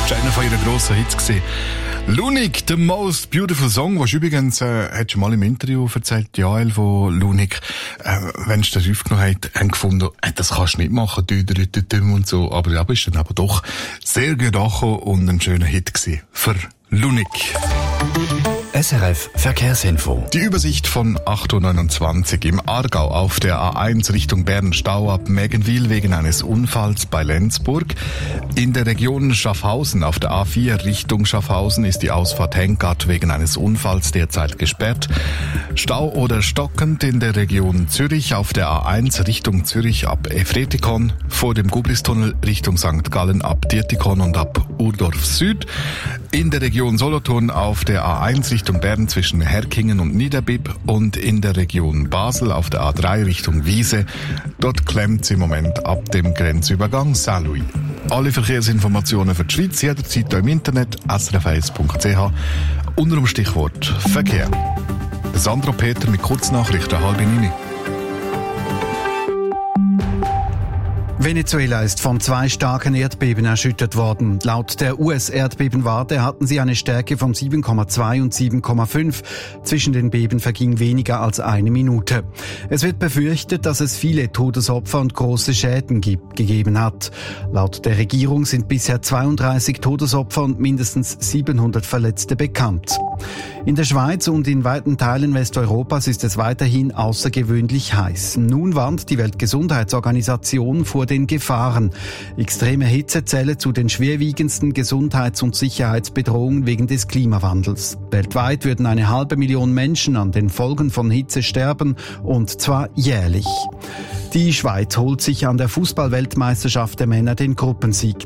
Das war einer von ihren grossen Hits gewesen. Lunik, The Most Beautiful Song, was übrigens, hat schon mal im Interview erzählt, Joel von Lunik, wenn es den aufgenommen hat, haben gefunden, das kannst du nicht machen, und so, aber ja, ist dann aber doch sehr gut angekommen und ein schöner Hit gewesen für Lunik. SRF Verkehrsinfo. Die Übersicht von 8.29 Uhr im Aargau auf der A1 Richtung Bern Stau ab Mägenwil wegen eines Unfalls bei Lenzburg. In der Region Schaffhausen auf der A4 Richtung Schaffhausen ist die Ausfahrt Henkart wegen eines Unfalls derzeit gesperrt. Stau oder stockend in der Region Zürich auf der A1 Richtung Zürich ab Efretikon, vor dem Gublistunnel Richtung St. Gallen ab Dietikon und ab Urdorf Süd. In der Region Solothurn auf der A1 Richtung Bern zwischen Herkingen und Niederbipp und in der Region Basel auf der A3 Richtung Wiese. Dort klemmt es im Moment ab dem Grenzübergang Saint-Louis. Alle Verkehrsinformationen für die Schweiz jederzeit im Internet srf1.ch unter dem Stichwort Verkehr. Sandro Peter mit Kurznachrichten 8:30. Venezuela ist von 2 starken Erdbeben erschüttert worden. Laut der US-Erdbebenwarte hatten sie eine Stärke von 7,2 und 7,5. Zwischen den Beben verging weniger als 1 Minute. Es wird befürchtet, dass es viele Todesopfer und große Schäden gegeben hat. Laut der Regierung sind bisher 32 Todesopfer und mindestens 700 Verletzte bekannt. In der Schweiz und in weiten Teilen Westeuropas ist es weiterhin außergewöhnlich heiß. Nun warnt die Weltgesundheitsorganisation vor den Gefahren. Extreme Hitze zählt zu den schwerwiegendsten Gesundheits- und Sicherheitsbedrohungen wegen des Klimawandels. Weltweit würden 500.000 Menschen an den Folgen von Hitze sterben, und zwar jährlich. Die Schweiz holt sich an der Fußball-Weltmeisterschaft der Männer den Gruppensieg.